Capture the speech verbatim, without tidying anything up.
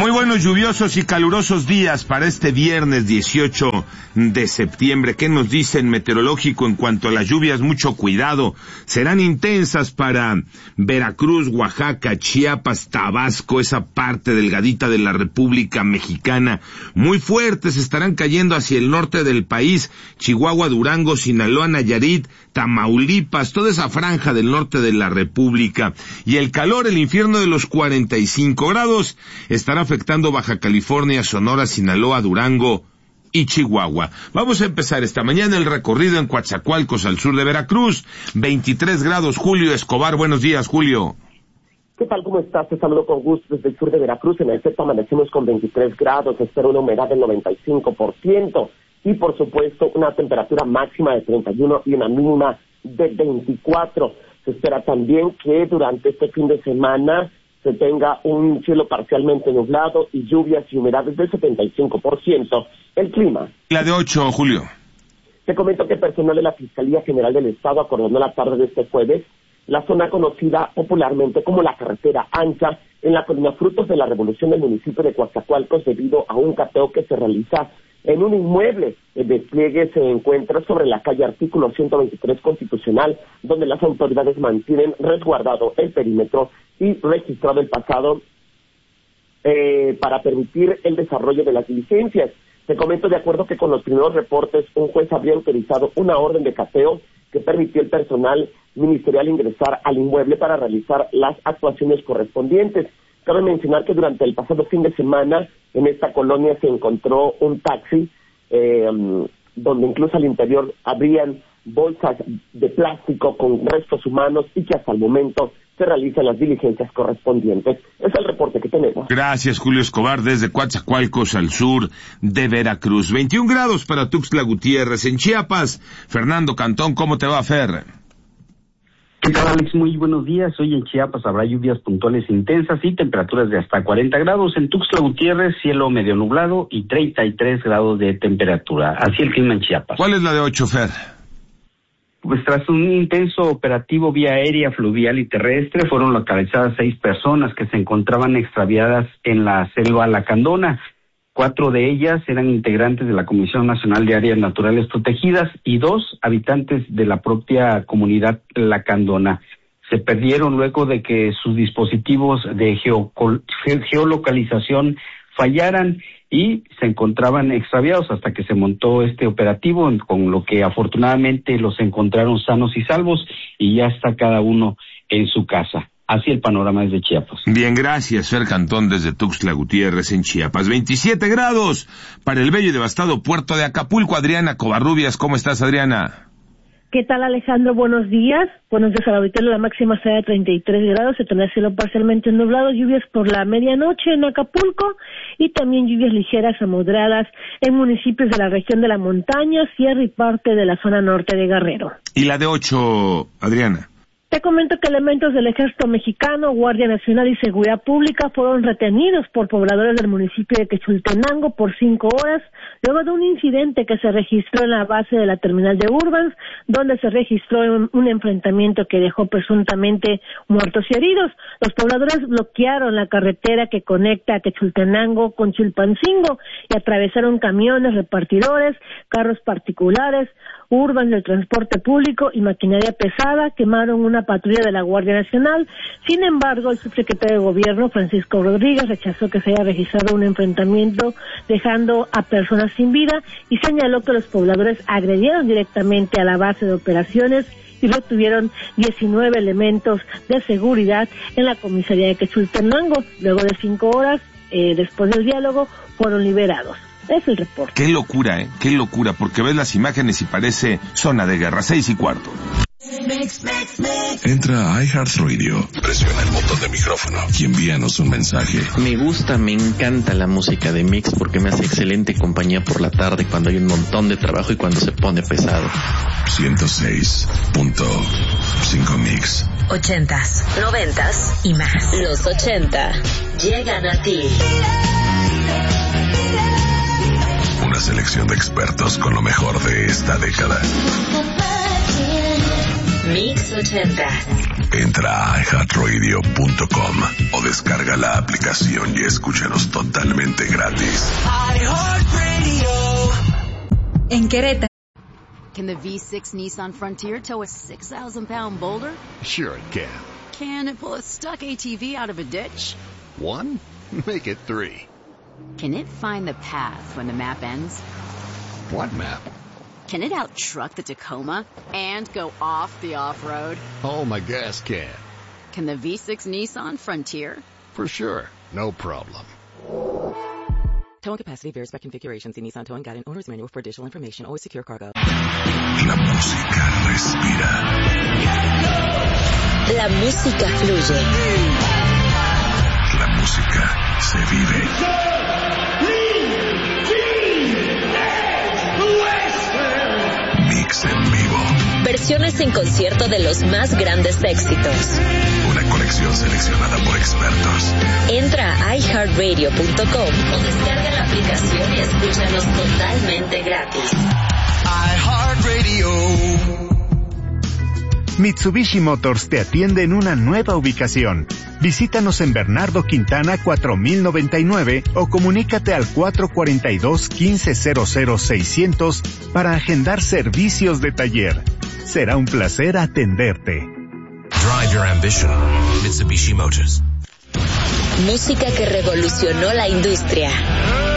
Muy buenos, lluviosos y calurosos días para este viernes dieciocho de septiembre. ¿Qué nos dice el meteorológico en cuanto a las lluvias? Mucho cuidado. Serán intensas para Veracruz, Oaxaca, Chiapas, Tabasco, esa parte delgadita de la República Mexicana. Muy fuertes estarán cayendo hacia el norte del país. Chihuahua, Durango, Sinaloa, Nayarit, Tamaulipas, toda esa franja del norte de la República. Y el calor, el infierno de los cuarenta y cinco grados, estará afectando Baja California, Sonora, Sinaloa, Durango y Chihuahua. Vamos a empezar esta mañana el recorrido en Coatzacoalcos, al sur de Veracruz. veintitrés grados, Julio Escobar. Buenos días, Julio. ¿Qué tal? ¿Cómo estás? Te saludo con gusto desde el sur de Veracruz. En efecto, amanecemos con veintitrés grados, se espera una humedad del noventa y cinco por ciento y, por supuesto, una temperatura máxima de treinta y uno y una mínima de veinticuatro. Se espera también que durante este fin de semana se tenga un cielo parcialmente nublado y lluvias y humedades del setenta y cinco por ciento. El clima. La de ocho, Julio. Te comento que personal de la Fiscalía General del Estado acordonó la tarde de este jueves la zona conocida popularmente como la Carretera Ancha en la colonia Frutos de la Revolución del municipio de Coatzacoalcos debido a un cateo que se realiza en un inmueble. El despliegue se encuentra sobre la calle Artículo ciento veintitrés Constitucional, donde las autoridades mantienen resguardado el perímetro y registrado el pasado eh, para permitir el desarrollo de las diligencias. Te comento, de acuerdo que con los primeros reportes, un juez habría autorizado una orden de cateo que permitió al personal ministerial ingresar al inmueble para realizar las actuaciones correspondientes. Cabe mencionar que durante el pasado fin de semana en esta colonia se encontró un taxi eh, donde incluso al interior habrían bolsas de plástico con restos humanos y que hasta el momento se realizan las diligencias correspondientes. Es el reporte que tenemos. Gracias, Julio Escobar, desde Coatzacoalcos, al sur de Veracruz. veintiún grados para Tuxtla Gutiérrez. En Chiapas, Fernando Cantón, ¿cómo te va, Fer? ¿Qué tal, Alex? Muy buenos días. Hoy en Chiapas habrá lluvias puntuales intensas y temperaturas de hasta cuarenta grados. En Tuxtla Gutiérrez, cielo medio nublado y treinta y tres grados de temperatura. Así el clima en Chiapas. ¿Cuál es la de ocho, Fer? Pues tras un intenso operativo vía aérea, fluvial y terrestre, fueron localizadas seis personas que se encontraban extraviadas en la selva lacandona. Cuatro de ellas eran integrantes de la Comisión Nacional de Áreas Naturales Protegidas y dos habitantes de la propia comunidad lacandona. Se perdieron luego de que sus dispositivos de geo- geolocalización fallaran y se encontraban extraviados hasta que se montó este operativo, con lo que afortunadamente los encontraron sanos y salvos y ya está cada uno en su casa. Así el panorama desde Chiapas. Bien, gracias, Fer Cantón, desde Tuxtla Gutiérrez, en Chiapas. veintisiete grados para el bello y devastado puerto de Acapulco. Adriana Covarrubias, ¿cómo estás, Adriana? ¿Qué tal, Alejandro? Buenos días. Buenos días al auditorio. La máxima será de treinta y tres grados. Se tendrá cielo parcialmente nublado, lluvias por la medianoche en Acapulco y también lluvias ligeras a moderadas en municipios de la región de la montaña, sierra y parte de la zona norte de Guerrero. ¿Y la de ocho, Adriana? Te comento que elementos del Ejército Mexicano, Guardia Nacional y Seguridad Pública fueron retenidos por pobladores del municipio de Quechultenango por cinco horas, luego de un incidente que se registró en la base de la terminal de Urbans, donde se registró un, un enfrentamiento que dejó presuntamente muertos y heridos. Los pobladores bloquearon la carretera que conecta a Quechultenango con Chilpancingo y atravesaron camiones, repartidores, carros particulares, Urbans del transporte público y maquinaria pesada, quemaron una patrulla de la Guardia Nacional. Sin embargo, el subsecretario de Gobierno, Francisco Rodríguez, rechazó que se haya registrado un enfrentamiento dejando a personas sin vida y señaló que los pobladores agredieron directamente a la base de operaciones y retuvieron diecinueve elementos de seguridad en la comisaría de Quechultenango. Luego de cinco horas, eh, después del diálogo, fueron liberados. Es el reporte. Qué locura, ¿eh? Qué locura, porque ves las imágenes y parece zona de guerra. Seis y cuarto. Entra a iHeartRadio, presiona el botón de micrófono y envíanos un mensaje. Me gusta, me encanta la música de Mix porque me hace excelente compañía por la tarde cuando hay un montón de trabajo y cuando se pone pesado. ciento seis punto cinco Mix. Ochentas, noventas y más. Los ochenta llegan a ti. Una selección de expertos con lo mejor de esta década. Mix ochenta. Entra a i heart radio punto com o descarga la aplicación y escúchanos totalmente gratis. En Querétaro. Can the V six Nissan Frontier tow a six thousand pound boulder? Sure it can. Can it pull a stuck A T V out of a ditch? One? Make it three. Can it find the path when the map ends? What map? Can it out-truck the Tacoma and go off the off-road? Oh, my gas can. Can the V six Nissan Frontier? For sure. No problem. Towing capacity varies by configuration. See Nissan Towing Guide and Owner's Manual for additional information. Always secure cargo. La música respira. La música fluye. La música se vive. Mix en vivo. Versiones en concierto de los más grandes éxitos. Una colección seleccionada por expertos. Entra a i heart radio punto com o descarga la aplicación y escúchanos totalmente gratis. iHeartRadio. Mitsubishi Motors te atiende en una nueva ubicación. Visítanos en Bernardo Quintana cuatro mil noventa y nueve o comunícate al cuatro cuatro dos, uno cinco cero cero seiscientos para agendar servicios de taller. Será un placer atenderte. Drive your ambition. Mitsubishi Motors. Música que revolucionó la industria.